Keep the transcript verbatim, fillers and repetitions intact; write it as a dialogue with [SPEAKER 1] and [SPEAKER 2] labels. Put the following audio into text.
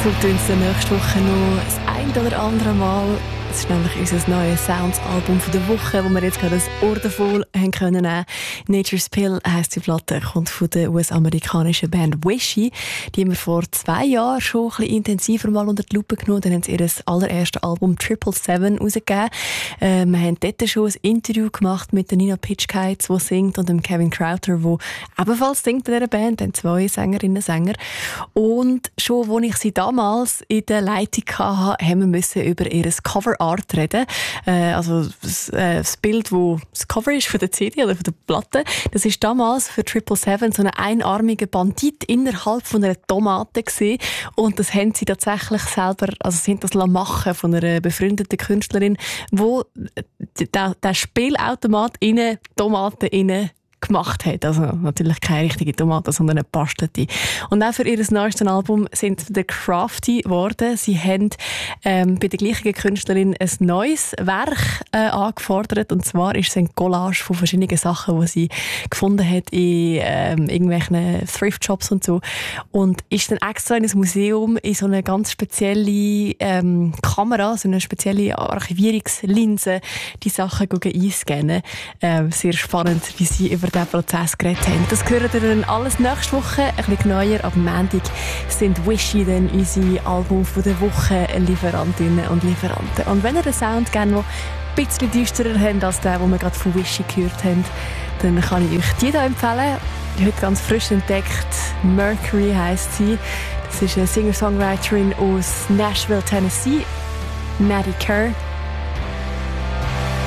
[SPEAKER 1] So tönt es nächste Woche noch das ein oder andere Mal. Das ist nämlich unser neues Sounds-Album der Woche, wo wir jetzt gerade ein Ohr voll haben können nehmen. Nature's Pill heisst die Platte, kommt von der U S-amerikanischen Band Wishy. Die haben wir vor zwei Jahren schon ein bisschen intensiver mal unter die Lupe genommen. Dann haben sie ihr allererstes Album Triple Seven rausgegeben. Äh, wir haben dort schon ein Interview gemacht mit der Nina Pitchkites, die singt, und dem Kevin Crowther, der ebenfalls singt bei dieser Band. Dann zwei Sängerinnen und Sänger. Und schon, als ich sie damals in der Leitung hatte, haben wir müssen über ihr Cover Art reden. Äh, also das, äh, das Bild, wo das Cover ist von der C D oder von der Platte, das ist damals für Triple Seven so ein einarmiger Bandit innerhalb von einer Tomate gewesen. Und das haben sie tatsächlich selber, also sind das machen von einer befreundeten Künstlerin, wo der, der Spielautomat in eine Tomate rein gemacht hat. Also natürlich keine richtige Tomate, sondern eine Pastete. Und auch für ihr neuestes Album sind The Crafty geworden. Sie haben ähm, bei der gleichen Künstlerin ein neues Werk äh, angefordert. Und zwar ist es ein Collage von verschiedenen Sachen, die sie gefunden hat in ähm, irgendwelchen Thrift-Shops und so. Und ist dann extra in ein Museum in so eine ganz spezielle ähm, Kamera, so eine spezielle Archivierungslinse, die Sachen einscannen. Ähm, sehr spannend, wie sie über diesen Prozess geredet haben. Das hören wir dann alles nächste Woche. Ein bisschen neuer. Ab Montag sind Wishy dann unsere Album von der Woche Lieferantinnen und Lieferanten. Und wenn ihr einen Sound gerne noch ein bisschen düsterer habt als der, den wir gerade von Wishy gehört haben, dann kann ich euch die hier empfehlen. Heute ganz frisch entdeckt. Mercury heisst sie. Das ist eine Singer-Songwriterin aus Nashville, Tennessee. Maddie Kerr.